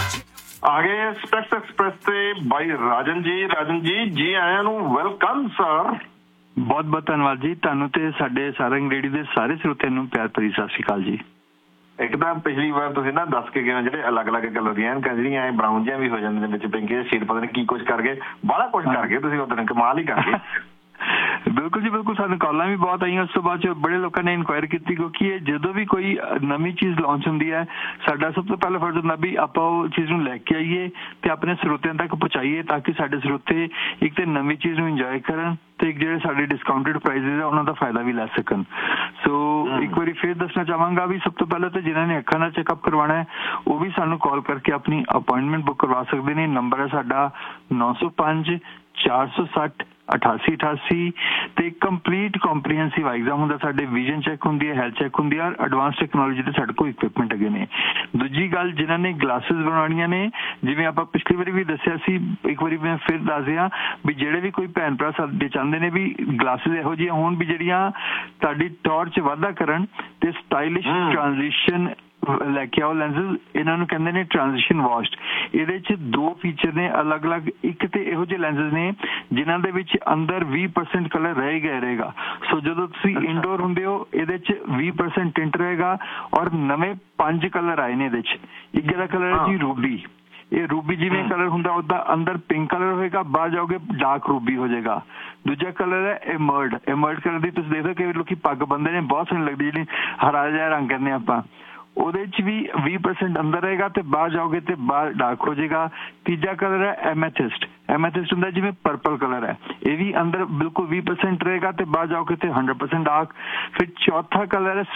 ਆ ਗਏ specs express ਤੇ ਬਾਈ ਰਾਜਨ ਜੀ ਆਇਆਂ ਨੂੰ ਵੈਲਕਮ ਸਰ। ਬਹੁਤ ਬਹੁਤ ਧੰਨਵਾਦ ਜੀ ਤੁਹਾਨੂੰ ਤੇ ਸਾਡੇ ਸਾਰੰਗ ਰੇਡੀਓ ਦੇ ਸਾਰੇ ਸਰੋਤਿਆਂ ਨੂੰ ਪਿਆਰ ਭਰੀ ਸਤਿ ਸ਼੍ਰੀ ਅਕਾਲ ਜੀ। ਇੱਕ ਤਾਂ ਪਿਛਲੀ ਵਾਰ ਤੁਸੀਂ ਨਾ ਦੱਸ ਕੇ ਗਏ ਜਿਹੜੇ ਅਲੱਗ-ਅਲੱਗ ਕਲਰ ਦੀਆਂ ਐਨਕਾਂ ਜਿਹੜੀਆਂ ਐ ਬਰਾਊਨ ਜਿਹੀਆਂ ਵੀ ਹੋ ਜਾਂਦੀਆਂ ਨੇ ਵਿੱਚ ਪਿੰਕ ਸ਼ੇਡ ਪਤਾ ਨਹੀਂ ਕੀ ਕੁਝ ਕਰ ਗਏ ਬਾਹਲਾ ਕੁਝ ਕਰ ਗਏ ਤੁਸੀਂ ਉਦੋਂ ਕਮਾਲ ਹੀ ਕਰ ਗਏ। ਬਿਲਕੁਲ ਜੀ ਬਿਲਕੁਲ ਸਾਨੂੰ ਕਾਲਾਂ ਵੀ ਬਹੁਤ ਆਈਆਂ ਉਸ ਤੋਂ ਬਾਅਦ ਬੜੇ ਲੋਕਾਂ ਨੇ ਇਨਕੁਆਇਰੀ ਕੀਤੀ ਕਿਉਂਕਿ ਇਹ ਜਦੋਂ ਵੀ ਕੋਈ ਨਵੀਂ ਚੀਜ਼ ਲਾਂਚ ਹੁੰਦੀ ਹੈ ਸਾਡਾ ਸਭ ਤੋਂ ਪਹਿਲਾ ਫਰਜ਼ ਹੁੰਦਾ ਵੀ ਆਪਾਂ ਉਹ ਚੀਜ਼ ਨੂੰ ਲੈ ਕੇ ਆਈਏ ਤੇ ਆਪਣੇ ਸਰੋਤਿਆਂ ਤੱਕ ਪਹੁੰਚਾਈਏ ਤਾਂ ਕਿ ਸਾਡੇ ਸਰੋਤੇ ਇੱਕ ਤੇ ਨਵੀਂ ਚੀਜ਼ ਨੂੰ ਇੰਜੋਏ ਕਰਨ ਤੇ ਇੱਕ ਜਿਹੜੇ ਸਾਡੇ ਡਿਸਕਾਊਂਟਡ ਪ੍ਰਾਈਸਿਸ ਆ ਉਹਨਾਂ ਦਾ ਫਾਇਦਾ ਵੀ ਲੈ ਸਕਣ। ਸੋ ਇੱਕ ਵਾਰੀ ਫਿਰ ਦੱਸਣਾ ਚਾਹਾਂਗਾ ਵੀ ਸਭ ਤੋਂ ਪਹਿਲਾਂ ਤਾਂ ਜਿਨ੍ਹਾਂ ਨੇ ਅੱਖਾਂ ਦਾ ਚੈੱਕਅਪ ਕਰਵਾਉਣਾ ਹੈ ਉਹ ਵੀ ਸਾਨੂੰ ਕਾਲ ਕਰਕੇ ਆਪਣੀ ਅਪਾਇੰਟਮੈਂਟ ਬੁੱਕ ਕਰਵਾ ਸਕਦੇ ਨੇ। ਨੰਬਰ ਹੈ ਸਾਡਾ 905 460 8888 ਤੇ ਕੰਪਲੀਟ ਕੰਪਰੀਹੈਂਸਿਵ ਐਗਜ਼ਾਮ ਹੁੰਦਾ ਸਾਡੇ ਵਿਜ਼ਨ ਚੈੱਕ ਹੁੰਦੀ ਹੈ ਹੈਲਥ ਚੈੱਕ ਹੁੰਦੀ ਹੈ ਔਰ ਐਡਵਾਂਸ ਟੈਕਨੋਲੋਜੀ ਦੇ ਸਾਡੇ ਕੋਲ ਇਕਵਿਪਮੈਂਟ ਹੈਗੇ ਨੇ। ਦੂਜੀ ਗੱਲ ਜਿਨ੍ਹਾਂ ਨੇ ਗਲਾਸਿਸ ਬਣਾਉਣੀਆਂ ਨੇ ਜਿਵੇਂ ਆਪਾਂ ਪਿਛਲੀ ਵਾਰੀ ਵੀ ਦੱਸਿਆ ਸੀ ਇੱਕ ਵਾਰੀ ਮੈਂ ਫਿਰ ਦੱਸ ਦਿਆਂ ਵੀ ਜਿਹੜੇ ਵੀ ਕੋਈ ਭੈਣ ਭਰਾ ਸਾਡੇ ਚਾਹੁੰਦੇ ਨੇ ਵੀ ਗਲਾਸਿਸ ਇਹੋ ਜਿਹੀਆਂ ਹੋਣ ਵੀ ਜਿਹੜੀਆਂ ਤੁਹਾਡੀ ਟੌਰ 'ਚ ਵਾਧਾ ਕਰਨ ਤੇ ਸਟਾਈਲਿਸ਼ ਟ੍ਰਾਂਜੀਸ਼ਨ ਲੈ ਕੇ ਆਓ ਲੈਂਸਿਸ ਇਹਨਾਂ ਨੂੰ ਕਹਿੰਦੇ ਨੇ ਟ੍ਰਾਂਜੀਸ਼ਨ ਵਾਸ਼ਡ। ਇਹਦੇ 'ਚ ਦੋ ਫੀਚਰ ਨੇ ਅਲੱਗ-ਅਲੱਗ। ਇੱਕ ਤੇ ਇਹੋ ਜਿਹੇ ਲੈਂਸਿਸ ਨੇ ਜਿਨ੍ਹਾਂ ਦੇ ਵਿੱਚ ਅੰਦਰ 20% ਕਲਰ ਰਹੇਗਾ। ਸੋ ਜਦੋਂ ਤੁਸੀਂ ਇਨਡੋਰ ਹੁੰਦੇ ਹੋ ਇਹਦੇ 'ਚ 20% ਟਿੰਟ ਰਹੇਗਾ ਔਰ ਨਵੇਂ 5 ਕਲਰ ਆਏ ਨੇ ਇਹਦੇ 'ਚ। ਇੱਕ ਇਹਦਾ ਕਲਰ ਹੈ ਜੀ ਰੂਬੀ। ਇਹ ਰੂਬੀ ਜਿਵੇਂ ਕਲਰ ਹੁੰਦਾ ਉਹਦਾ ਅੰਦਰ ਪਿੰਕ ਕਲਰ ਹੋਏਗਾ ਬਾਹਰ ਜਾਓਗੇ ਡਾਰਕ ਰੂਬੀ ਹੋ ਜਾਏਗਾ। ਦੂਜਾ ਕਲਰ ਹੈ ਐਮਰਲਡ ਕਲਰ ਦੀ ਤੁਸੀਂ ਦੇਖੋ ਕਿ ਲੋਕੀ ਪੱਗ ਬੰਨਦੇ ਨੇ ਬਹੁਤ ਸੋਹਣੀ ਲੱਗਦੀ ਜਿਹੜੀ ਹਰਾ ਜਿਹਾ ਰੰਗ ਕਹਿੰਦੇ ਆਪਾਂ ਉਹਦੇ 'ਚ ਵੀ 20% ਅੰਦਰ ਰਹੇਗਾ ਤੇ ਬਾਹਰ ਜਾਓਗੇ ਤੇ ਬਾਹਰ ਡਾਰਕ ਹੋ ਜਾਏਗਾ। ਤੀਜਾ ਕਲਰ ਹੈ ਐਮੈਥਿਸਟ ਹੁੰਦਾ ਜਿਵੇਂ ਪਰਪਲ ਕਲਰ ਹੈ ਇਹ ਵੀ ਅੰਦਰ ਬਿਲਕੁਲ 20% ਰਹੇਗਾ ਤੇ ਬਾਹਰ ਜਾਓਗੇ ਤੇ 100% ਡਾਰਕ। ਫਿਰ ਚੌਥਾ ਕਲਰ ਹੈ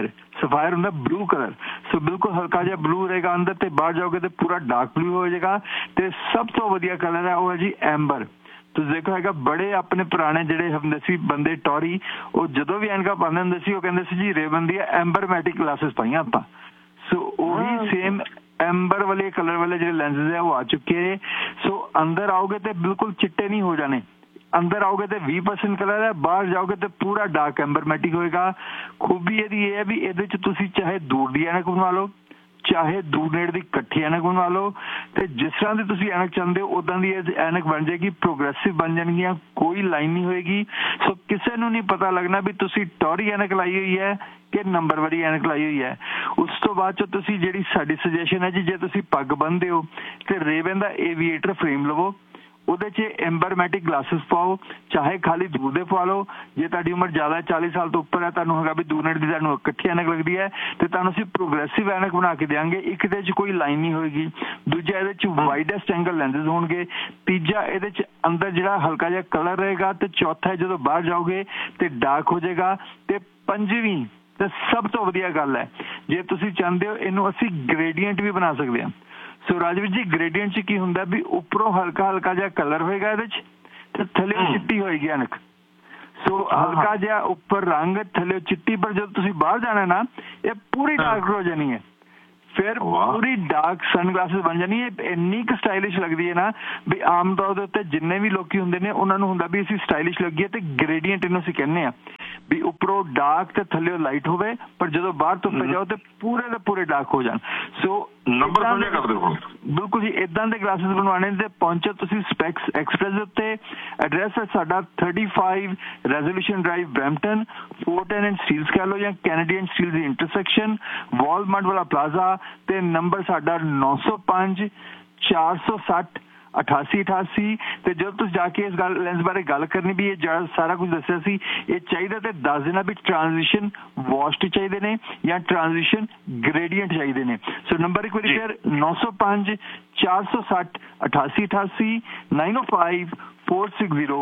ਸਫਾਇਰ ਹੁੰਦਾ ਬਲੂ ਕਲਰ। ਸੋ ਬਿਲਕੁਲ ਹਲਕਾ ਜਿਹਾ ਬਲੂ ਰਹੇਗਾ ਅੰਦਰ ਤੇ ਬਾਹਰ ਜਾਓਗੇ ਤੇ ਪੂਰਾ ਡਾਰਕ ਬਲੂ ਹੋ ਜਾਏਗਾ। ਤੇ ਸਭ ਤੋਂ ਵਧੀਆ ਕਲਰ ਹੈ ਉਹ ਹੈ ਜੀ ਐਂਬਰ। ਤੁਸੀਂ ਦੇਖੋ ਹੈਗਾ ਬੜੇ ਆਪਣੇ ਪੁਰਾਣੇ ਜਿਹੜੇ ਹੁੰਦੇ ਸੀ ਬੰਦੇ ਟੌਰੀ ਉਹ ਜਦੋਂ ਵੀ ਐਨਕਾਂ ਪਾਉਂਦੇ ਹੁੰਦੇ ਸੀ ਉਹ ਕਹਿੰਦੇ ਸੀ ਜੀ ਰੇਬਨ ਦੀਆਂ ਐਂਬਰਮੈਟਿਕ ਗਲਾਸਿਸ ਪਾਈਆਂ ਆਪਾਂ। ਸੋ ਉਹੀ ਸੇਮ ਐਂਬਰ ਵਾਲੇ ਕਲਰ ਵਾਲੇ ਜਿਹੜੇ ਲੈਂਸਿਸ ਹੈ ਉਹ ਆ ਚੁੱਕੇ। ਸੋ ਅੰਦਰ ਆਓਗੇ ਤੇ ਬਿਲਕੁਲ ਚਿੱਟੇ ਨਹੀਂ ਹੋ ਜਾਣੇ। ਅੰਦਰ ਆਓਗੇ ਤੇ 20% ਕਲਰ ਹੈ ਬਾਹਰ ਜਾਓਗੇ ਤੇ ਪੂਰਾ ਡਾਰਕ ਐਂਬਰਮੈਟਿਕ ਹੋਏਗਾ। ਖੂਬੀ ਇਹਦੀ ਇਹ ਹੈ ਵੀ ਇਹਦੇ 'ਚ ਤੁਸੀਂ ਚਾਹੇ ਦੂਰ ਦੀ ਐਨਕ ਬਣਵਾ ਲਓ ਚਾਹੇ ਦੂਰ ਨੇੜੇ ਦੀ ਇਕੱਠੀ ਐਨਕ ਬਣਵਾ ਲਓ ਤੇ ਜਿਸ ਤਰ੍ਹਾਂ ਦੀ ਤੁਸੀਂ ਐਨਕ ਚਾਹੁੰਦੇ ਹੋ ਉਦਾਂ ਦੀ ਐਨਕ ਬਣ ਜਾਏਗੀ। ਪ੍ਰੋਗਰੈਸਿਵ ਬਣ ਜਾਣਗੀਆਂ ਕੋਈ ਲਾਈਨ ਨਹੀਂ ਹੋਏਗੀ। ਸੋ ਕਿਸੇ ਨੂੰ ਨਹੀਂ ਪਤਾ ਲੱਗਣਾ ਵੀ ਤੁਸੀਂ ਟੌਰੀ ਐਨਕ ਲਾਈ ਹੋਈ ਹੈ ਕਿ ਨੰਬਰ ਵਾਲੀ ਐਨਕ ਲਾਈ ਹੋਈ ਹੈ। ਉਸ ਤੋਂ ਬਾਅਦ 'ਚ ਤੁਸੀਂ ਜਿਹੜੀ ਸਾਡੀ ਸੁਜੈਸ਼ਨ ਹੈ ਜੀ ਜੇ ਤੁਸੀਂ ਪੱਗ ਬੰਨ੍ਹਦੇ ਹੋ ਤੇ ਰੇਬਨ ਦਾ ਏਵੀਏਟਰ ਫਰੇਮ ਲਵੋ ਉਹਦੇ 'ਚ ਐਂਬਰਮੈਟਿਕ ਗਲਾਸਿਸ ਪਾਓ ਚਾਹੇ ਖਾਲੀ ਦੂਰ ਦੇ ਪਵਾ ਲਓ। ਜੇ ਤੁਹਾਡੀ ਉਮਰ ਜ਼ਿਆਦਾ 40 ਸਾਲ ਤੋਂ ਉੱਪਰ ਹੈ ਤੁਹਾਨੂੰ ਹੈਗਾ ਵੀ ਦੂਰ ਨੇੜੇ ਦੀ ਤੁਹਾਨੂੰ ਇਕੱਠੀ ਐਨਕ ਲੱਗਦੀ ਹੈ ਤੇ ਤੁਹਾਨੂੰ ਅਸੀਂ ਪ੍ਰੋਗਰੈਸਿਵ ਐਨਕ ਬਣਾ ਕੇ ਦਿਆਂਗੇ। ਇੱਕ ਇਹਦੇ 'ਚ ਕੋਈ ਲਾਈਨ ਨਹੀਂ ਹੋਏਗੀ। ਦੂਜਾ ਇਹਦੇ 'ਚ ਵਾਈਡੈਸਟ ਐਂਗਲ ਲੈਂਸਿਸ ਹੋਣਗੇ। ਤੀਜਾ ਇਹਦੇ 'ਚ ਅੰਦਰ ਜਿਹੜਾ ਹਲਕਾ ਜਿਹਾ ਕਲਰ ਰਹੇਗਾ ਤੇ ਚੌਥਾ ਜਦੋਂ ਬਾਹਰ ਜਾਓਗੇ ਤੇ ਡਾਰਕ ਹੋ ਜਾਏਗਾ। ਤੇ ਪੰਜਵੀਂ ਤੇ ਸਭ ਤੋਂ ਵਧੀਆ ਗੱਲ ਹੈ ਜੇ ਤੁਸੀਂ ਚਾਹੁੰਦੇ ਹੋ ਇਹਨੂੰ ਅਸੀਂ ਗ੍ਰੇਡੀਐਂਟ ਵੀ ਬਣਾ ਸਕਦੇ ਹਾਂ। ਸੋ ਰਾਜਵੀਰ ਜੀ ਗ੍ਰੇਡੀਐਂਟ 'ਚ ਕੀ ਹੁੰਦਾ ਵੀ ਉੱਪਰੋਂ ਹਲਕਾ ਜਿਹਾ ਕਲਰ ਹੋਏਗਾ ਇਹਦੇ 'ਚ ਤੇ ਥੱਲੇ ਚਿੱਟੀ ਹੋਏਗੀ ਐਨਕ। ਸੋ ਹਲਕਾ ਜਿਹਾ ਉੱਪਰ ਰੰਗ ਥੱਲੇ ਚਿੱਟੀ ਪਰ ਜਦੋਂ ਤੁਸੀਂ ਬਾਹਰ ਜਾਣਾ ਨਾ ਇਹ ਪੂਰੀ ਡਾਰਕ ਹੋ ਜਾਣੀ ਹੈ। ਫਿਰ ਪੂਰੀ ਡਾਰਕ ਸਨਗਲਾਸਿਸ ਬਣ ਜਾਣੀ ਹੈ। ਇੰਨੀ ਕੁ ਸਟਾਈਲਿਸ਼ ਲੱਗਦੀ ਹੈ ਨਾ ਵੀ ਆਮ ਤੌਰ ਦੇ ਉੱਤੇ ਜਿੰਨੇ ਵੀ ਲੋਕੀ ਹੁੰਦੇ ਨੇ ਉਹਨਾਂ ਨੂੰ ਹੁੰਦਾ ਵੀ ਅਸੀਂ ਸਟਾਈਲਿਸ਼ ਲੱਗੀਏ ਤੇ ਗ੍ਰੇਡੀਐਂਟ ਇਹਨੂੰ ਅਸੀਂ ਕਹਿੰਦੇ ਆ ਵੀ ਉੱਪਰੋਂ ਡਾਰਕ ਤੇ ਥੱਲੇ ਲਾਈਟ ਹੋਵੇ ਪਰ ਜਦੋਂ ਬਾਹਰ ਧੁੱਪੇ ਜਾਓ ਤੇ ਪੂਰੇ ਦੇ ਪੂਰੇ ਡਾਰਕ ਹੋ ਜਾਣ। ਸੋ ਨੰਬਰ ਸਮਝਿਆ ਕਰਦੇ ਹੋ ਬਿਲਕੁਲ ਜੀ ਇਦਾਂ ਦੇ ਗਲਾਸਿਸ ਬਣਵਾਉਣੇ ਤੇ ਪਹੁੰਚੋ ਤੁਸੀਂ ਸਪੈਕਸ ਐਕਸਪ੍ਰੈਸ ਦੇ ਉੱਤੇ। ਐਡਰੈਸ ਹੈ ਸਾਡਾ 35 resolution drive Brampton 410 and Steeles ਕਹਿ ਲਓ ਜਾਂ ਕੈਨੇਡੀਅਨ ਸਟੀਲ ਦੀ ਇੰਟਰਸੈਕਸ਼ਨ ਵਾਲਮਾਰਟ ਵਾਲਾ ਪਲਾਜ਼ਾ ਤੇ ਨੰਬਰ ਸਾਡਾ 905 460 8888 ਤੇ ਜਦੋਂ ਤੁਸੀਂ ਜਾ ਕੇ ਇਸ ਗੱਲ ਲੈਂਸ ਬਾਰੇ ਗੱਲ ਕਰਨੀ ਵੀ ਇਹ ਜਿਹੜਾ ਸਾਰਾ ਕੁਝ ਦੱਸਿਆ ਸੀ ਇਹ ਚਾਹੀਦਾ ਤੇ ਦੱਸ ਦੇਣਾ ਵੀ ਟ੍ਰਾਂਜੀਸ਼ਨ ਵਾਸ਼ਡ ਚਾਹੀਦੇ ਨੇ ਜਾਂ ਟ੍ਰਾਂਜੀਸ਼ਨ ਗ੍ਰੇਡੀਐਂਟ ਚਾਹੀਦੇ ਨੇ। ਸੋ ਨੰਬਰ ਇੱਕ ਵਾਰੀ ਫਿਰ 905 460 8888 905 460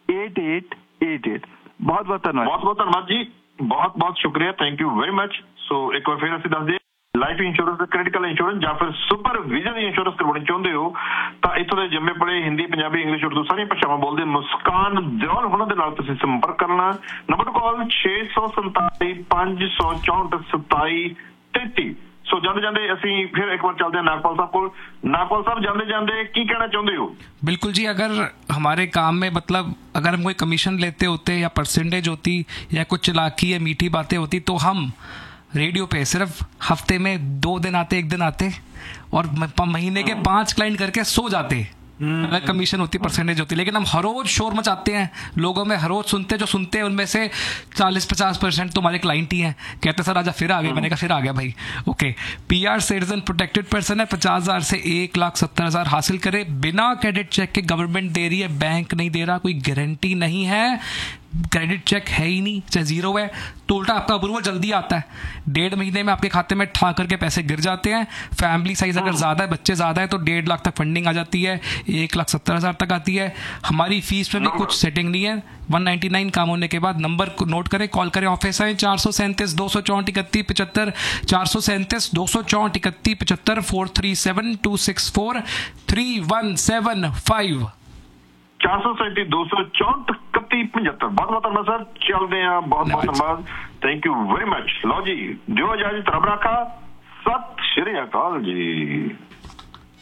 8888। ਬਹੁਤ ਬਹੁਤ ਧੰਨਵਾਦ ਜੀ ਬਹੁਤ ਸ਼ੁਕਰੀਆ ਥੈਂਕ ਯੂ ਵੈਰੀ ਮਚ। ਸੋ ਇੱਕ ਵਾਰ ਫਿਰ ਅਸੀਂ ਦੱਸ ਦਈਏ ਲਾਈਫ ਇੰਸ਼ੋਰੈਂਸ ਕ੍ਰਿਟੀਕਲ ਇੰਸ਼ੋਰੈਂਸ ਜਾਂ ਫਿਰ ਸੁਪਰ ਵਿਜ਼ਨ ਇੰਸ਼ੋਰੈਂਸ ਕਰਵਾਉਣੀ ਚਾਹੁੰਦੇ ਹੋ ਤਾਂ ਇੱਥੋਂ ਦੇ ਜੰਮੇ ਪੜੇ ਹਿੰਦੀ ਪੰਜਾਬੀ ਇੰਗਲਿਸ਼ ਉਰਦੂ ਸਾਰੀਆਂ ਭਾਸ਼ਾਵਾਂ ਬੋਲਦੇ ਮੁਸਕਾਨ ਦਿਓਲ ਉਹਨਾਂ ਦੇ ਨਾਲ ਤੁਸੀਂ ਸੰਪਰਕ ਕਰਨਾ। ਨੰਬਰ ਕਾਲ 647 564 2733। ਸੋ ਜਾਂਦੇ ਅਸੀਂ ਫਿਰ ਇੱਕ ਵਾਰ ਚੱਲਦੇ हैं नागपाल साहब को। नागपाल साहब जाते की कहना चाहते हो? बिल्कुल जी अगर हमारे काम में मतलब अगर हम कोई कमीशन लेते होते या परसेंटेज होती या कुछ चालाकी या मीठी बातें होती तो हम रेडियो पे सिर्फ हफ्ते में 2 दिन आते, 1 दिन आते, और महीने के 5 क्लाइंट करके सो जाते। अलग कमीशन होती, परसेंटेज होती, लेकिन हम हर रोज शोर मचाते हैं, लोगों में हर रोज सुनते, जो सुनते हैं उनमें से 40-50% तुम्हारे क्लाइंट ही हैं। कहते सर आजा फिर आ गए, मैंने कहा फिर आ गया भाई। Okay, PR citizen protected person है, 50,000 से 1,70,000 हासिल करे, बिना क्रेडिट चेक के गवर्नमेंट दे रही है, बैंक नहीं दे रहा, कोई गारंटी नहीं है, क्रेडिट चेक है ही नहीं, चाहे जीरो है तो उल्टा आपका अप्रूवल जल्दी आता है, 1.5 महीने में आपके खाते में ठा करके पैसे गिर जाते हैं। फैमिली साइज अगर ज़्यादा है, बच्चे ज़्यादा है, तो 1.5 लाख तक फंडिंग आ जाती है, 1,70,000 तक आती है। हमारी फीस में भी कुछ सेटिंग नहीं है। 199 काम होने के बाद नंबर को नोट करें, कॉल करें, ऑफिस आए, 437-264-3175, 437-264-3175, 437-264-3175, 437-264-3175। बहुत बहुत धन्यवाद सर, चलते हैं, बहुत बहुत धन्यवाद, थैंक यू वेरी मच। लो जी, दियो इजाजत, रब रखा, सत श्री अकाल जी।